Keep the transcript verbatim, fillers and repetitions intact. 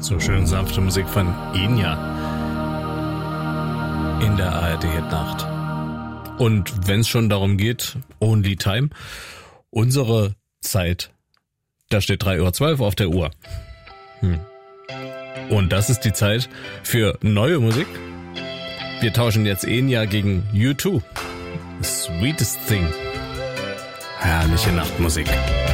So schön sanfte Musik von Enya in der A R D-Nacht. Und wenn es schon darum geht, Only Time, unsere Zeit, da steht drei Uhr zwölf auf der Uhr. Hm. Und das ist die Zeit für neue Musik. Wir tauschen jetzt Enya gegen U zwei. Sweetest Thing. Herrliche Nachtmusik.